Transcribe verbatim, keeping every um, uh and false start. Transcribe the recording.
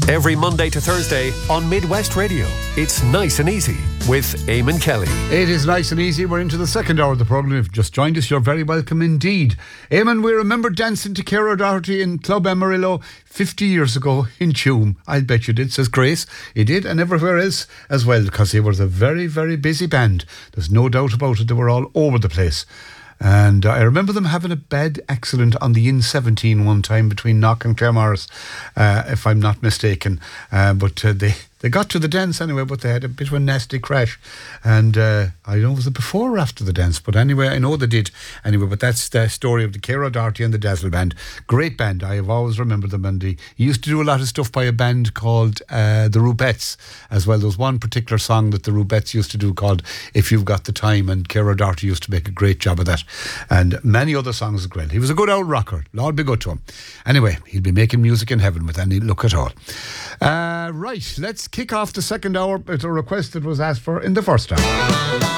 Every Monday to Thursday on Midwest Radio, it's Nice and Easy with Eamon Kelly. It is nice and easy. We're into the second hour of the programme. If you've just joined us, you're very welcome indeed. Eamon, we remember dancing to Ciara O'Doherty in Club Amarillo fifty years ago in Tuam. I'll bet you did, says Grace. He did, and everywhere else as well, because they were a very, very busy band. There's no doubt about it. They were all over the place. And uh, I remember them having a bad accident on the N seventeen one time between Knock and Claremorris, uh, if I'm not mistaken. Uh, but uh, they, they got to the dance anyway, but they had a bit of a nasty crash. And uh, I don't know, was it before or after the dance? But anyway, I know they did. Anyway, but that's the story of the Ciara O'Doherty and the Dazzle Band. Great band. I have always remembered them. And he used to do a lot of stuff by a band called uh, the Rubettes as well. There was one particular song that the Rubettes used to do called If You've Got the Time, and Ciara O'Doherty used to make a great job of that. And many other songs as well. He was a good old rocker. Lord be good to him. Anyway, he'll be making music in heaven with any luck at all. Uh, right, let's kick off the second hour. It's a request that was asked for in the first hour.